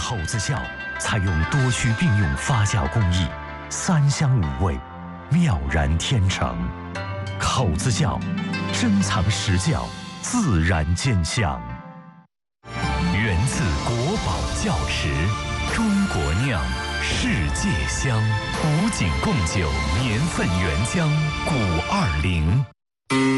口子窖采用多须并用发酵工艺，3香5味，妙然天成。口子窖，珍藏实窖，自然见香。源自国宝窖池，中国酿，世界香。古井贡酒年份原浆，520。